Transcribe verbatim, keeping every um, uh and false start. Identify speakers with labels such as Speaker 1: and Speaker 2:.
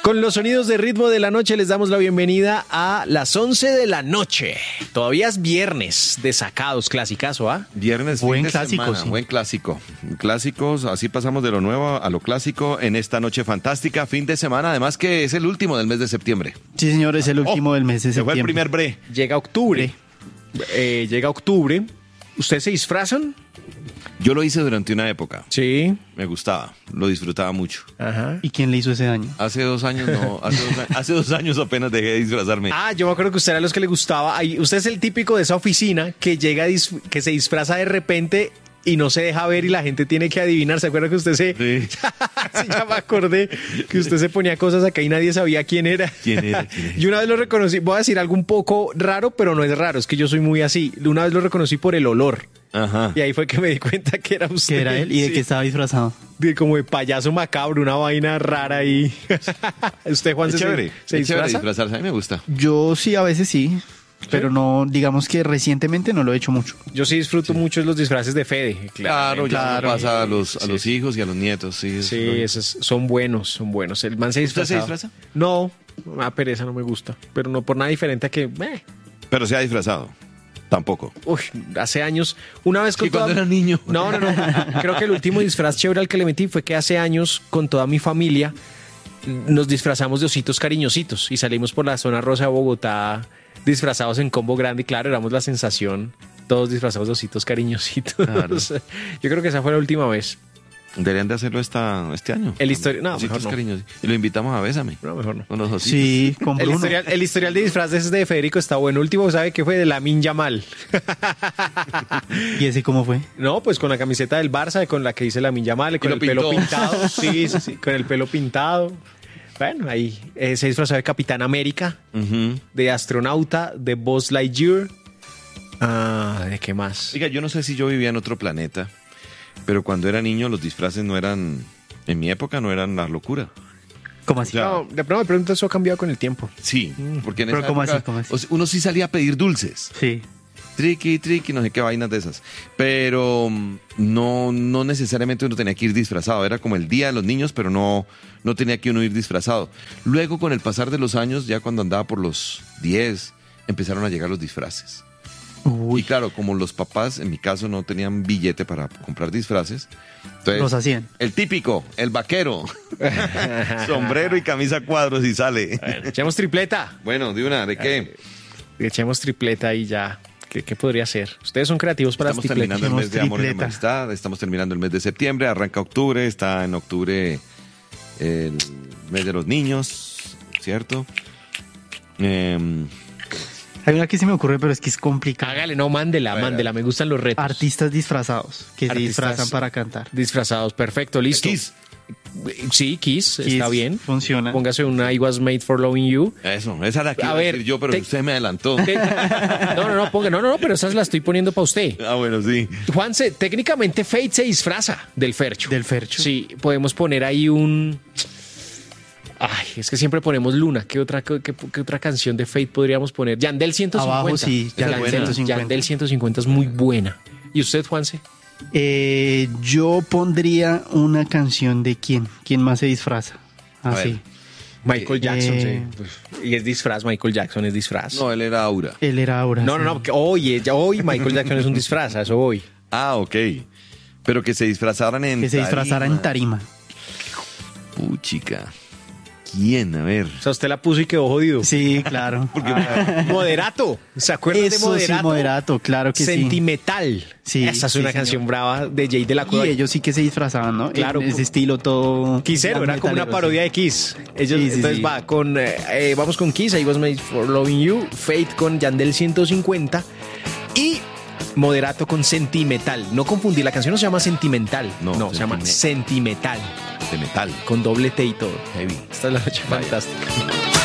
Speaker 1: Con los sonidos de ritmo de la noche les damos la bienvenida a las once de la noche. Todavía es viernes de sacados, clasicazo, ¿ah?
Speaker 2: Viernes,
Speaker 3: buen
Speaker 2: fin de
Speaker 3: clásico,
Speaker 2: semana,
Speaker 3: sí.
Speaker 2: Buen clásico. Clásicos, así pasamos de lo nuevo a lo clásico en esta noche fantástica, fin de semana, además que es el último del mes de septiembre.
Speaker 3: Sí, señor, es el último
Speaker 2: Oh,
Speaker 3: del mes de
Speaker 2: Se fue
Speaker 3: septiembre.
Speaker 2: el primer bre.
Speaker 1: Llega octubre. Eh, llega octubre. ¿Ustedes se disfrazan?
Speaker 2: Yo lo hice durante una época.
Speaker 1: Sí.
Speaker 2: Me gustaba, lo disfrutaba mucho.
Speaker 1: Ajá.
Speaker 3: ¿Y quién le hizo ese daño?
Speaker 2: Hace dos años no, hace dos, a- hace dos años apenas dejé de disfrazarme.
Speaker 1: Ah, yo me acuerdo que usted era los que le gustaba. Ay, usted es el típico de esa oficina que llega, a dis- que se disfraza de repente y no se deja ver y la gente tiene que adivinar. ¿Se acuerda que usted se...
Speaker 2: Sí.
Speaker 1: Sí, ya me acordé que usted se ponía cosas acá y nadie sabía quién era.
Speaker 2: ¿Quién era? ¿Quién era?
Speaker 1: Yo una vez lo reconocí, voy a decir algo un poco raro, pero no es raro, es que yo soy muy así. Una vez lo reconocí por el olor.
Speaker 2: Ajá.
Speaker 1: Y ahí fue que me di cuenta que era usted.
Speaker 3: ¿Qué era él? ¿Y de
Speaker 1: Sí.
Speaker 3: qué estaba disfrazado?
Speaker 1: De como de payaso macabro, una vaina rara ahí. ¿Usted, Juan,
Speaker 2: Es
Speaker 1: se,
Speaker 2: chévere,
Speaker 1: se
Speaker 2: es chévere
Speaker 1: disfraza?
Speaker 2: disfrazarse, a mí me gusta.
Speaker 3: Yo sí, a veces sí, pero no, digamos que recientemente no lo he hecho mucho.
Speaker 1: Yo sí disfruto mucho los disfraces de Fede.
Speaker 2: Claro, ya
Speaker 3: claro.
Speaker 2: lo pasa a los, a
Speaker 1: Sí.
Speaker 2: los hijos y a los nietos. Sí, es
Speaker 1: Sí,
Speaker 2: lo-
Speaker 1: esos son buenos, son buenos. El man se
Speaker 2: ¿Usted se
Speaker 1: disfraza.
Speaker 2: disfraza?
Speaker 1: No, me da pereza, no me gusta. Pero no por nada diferente a que... eh,
Speaker 2: Pero se ha disfrazado. Tampoco.
Speaker 1: Uy, hace años, una vez con
Speaker 2: Sí, cuando
Speaker 1: toda-
Speaker 2: era niño.
Speaker 1: No, no, no. Creo que el último disfraz chévere al que le metí fue que hace años, con toda mi familia, nos disfrazamos de ositos cariñositos y salimos por la zona rosa de Bogotá disfrazados en combo grande y claro, éramos la sensación, todos disfrazados de ositos cariñositos.
Speaker 3: Claro.
Speaker 1: Yo creo que esa fue la última vez.
Speaker 2: Deberían de hacerlo esta, este año.
Speaker 1: El histori- no,
Speaker 2: Ositos
Speaker 1: mejor no.
Speaker 2: cariñosos. Y lo invitamos a Bésame.
Speaker 1: No, mejor no.
Speaker 2: Con los ositos.
Speaker 3: Sí, con
Speaker 1: El
Speaker 3: Bruno.
Speaker 1: historial, el historial de disfraces de Federico está bueno. Último, ¿sabe qué fue? De Lamine Yamal.
Speaker 3: ¿Y ese cómo fue?
Speaker 1: No, pues con la camiseta del Barça, con la que dice Lamine Yamal, con
Speaker 2: lo
Speaker 1: el pelo
Speaker 2: pintó.
Speaker 1: pintado. Sí, sí, sí, con el pelo pintado. Bueno, ahí eh, se disfrazó de Capitán América,
Speaker 2: Ujú.
Speaker 1: de astronauta, de Buzz Lightyear. Ah, ¿de qué más?
Speaker 2: Oiga, yo no sé si yo vivía en otro planeta, pero cuando era niño los disfraces no eran, en mi época no eran la locura.
Speaker 3: ¿Cómo así?
Speaker 2: Ya.
Speaker 1: No, de pronto, de pronto eso ha cambiado con el tiempo.
Speaker 2: Sí, porque en
Speaker 3: Pero
Speaker 2: esa
Speaker 3: ¿cómo
Speaker 2: época,
Speaker 3: así? ¿Cómo así?
Speaker 2: o sea, uno sí salía a pedir dulces.
Speaker 3: Sí.
Speaker 2: Triqui, triqui, no sé qué vainas de esas. Pero mm, no, no necesariamente uno tenía que ir disfrazado. Era como el día de los niños, pero no, no tenía que uno ir disfrazado. Luego, con el pasar de los años, ya cuando andaba por los diez, empezaron a llegar los disfraces.
Speaker 3: Uy,
Speaker 2: Y claro, como los papás, en mi caso, no tenían billete para comprar disfraces, entonces
Speaker 3: los hacían.
Speaker 2: el típico, el vaquero, sombrero y camisa a cuadros y sale.
Speaker 1: Echemos tripleta.
Speaker 2: Bueno, de una, ¿de qué?
Speaker 1: Echemos tripleta y ya. ¿Qué, qué podría ser? Ustedes son creativos para
Speaker 2: Estamos
Speaker 1: las tripletas.
Speaker 2: terminando el mes de amor y
Speaker 3: tripleta.
Speaker 2: amistad, estamos terminando el mes de septiembre, arranca octubre, está en octubre el mes de los niños, ¿cierto? Em,
Speaker 3: Hay una que se me ocurre, pero es que es complicado.
Speaker 1: Hágale, no, mándela,
Speaker 2: Bueno.
Speaker 1: mándela. Me gustan los retos.
Speaker 3: Artistas disfrazados que se
Speaker 1: Artistas-
Speaker 3: disfrazan para cantar.
Speaker 1: Disfrazados, perfecto, listo.
Speaker 2: Kiss.
Speaker 1: Sí, Kiss,
Speaker 3: Kiss
Speaker 1: está bien.
Speaker 3: funciona.
Speaker 1: Póngase una I was made for loving you.
Speaker 2: Eso, esa la que
Speaker 1: A
Speaker 2: iba a
Speaker 1: ver,
Speaker 2: decir yo, pero
Speaker 1: te-
Speaker 2: usted me adelantó.
Speaker 1: Te- No, no, no, ponga, no, no, no, pero esas las estoy poniendo para usted.
Speaker 2: Ah, bueno, sí.
Speaker 1: Juanse, técnicamente Fate se disfraza del Fercho.
Speaker 3: Del Fercho.
Speaker 1: Sí, podemos poner ahí un... Ay, es que siempre ponemos Luna. ¿Qué otra, qué, qué otra canción de Fate podríamos poner? Yandel ciento cincuenta.
Speaker 3: Abajo, sí,
Speaker 2: Esa es
Speaker 1: Yandel,
Speaker 2: buena.
Speaker 3: ciento cincuenta.
Speaker 1: Yandel ciento cincuenta es muy buena. ¿Y usted, Juanse?
Speaker 3: Eh, yo pondría una canción de quién. ¿Quién más se disfraza?
Speaker 2: A
Speaker 3: Así.
Speaker 2: ver.
Speaker 1: Michael Jackson,
Speaker 3: Eh,
Speaker 1: sí. Y es disfraz, Michael Jackson es disfraz.
Speaker 2: No, él era Aura.
Speaker 3: Él era ahora.
Speaker 1: No, no, no, que hoy, ya hoy Michael Jackson es un disfraz, a eso voy.
Speaker 2: Ah, ok. Pero que se disfrazaran en
Speaker 3: Que se disfrazara en
Speaker 2: tarima.
Speaker 3: tarima.
Speaker 2: Puchica. ¿Quién? A ver.
Speaker 1: O sea, usted la puso y quedó jodido.
Speaker 3: Sí, claro.
Speaker 1: Moderato. ¿Se acuerdan de
Speaker 3: Eso
Speaker 1: Moderato?
Speaker 3: sí, moderato, claro que sí.
Speaker 1: Sentimental.
Speaker 3: Sí,
Speaker 1: Esa es
Speaker 3: sí,
Speaker 1: una
Speaker 3: señor.
Speaker 1: canción brava de Jay de la Cueva.
Speaker 3: Y ellos sí que se disfrazaban, ¿no?
Speaker 1: Claro.
Speaker 3: En ese estilo todo...
Speaker 1: Quisero, era como una
Speaker 3: metalero,
Speaker 1: parodia
Speaker 3: sí.
Speaker 1: de Kiss. Ellos,
Speaker 3: Sí, sí,
Speaker 1: entonces
Speaker 3: sí.
Speaker 1: va con, eh, eh, vamos con Kiss, I was made for loving you, Fate con Yandel ciento cincuenta y Moderato con Sentimental. No confundir, la canción no se llama Sentimental, no,
Speaker 2: No,
Speaker 1: se llama
Speaker 2: Sentimental.
Speaker 1: Sentimental,
Speaker 2: De metal.
Speaker 1: con doble T y todo.
Speaker 2: Heavy.
Speaker 1: Esta es la noche
Speaker 2: Vaya.
Speaker 1: fantástica.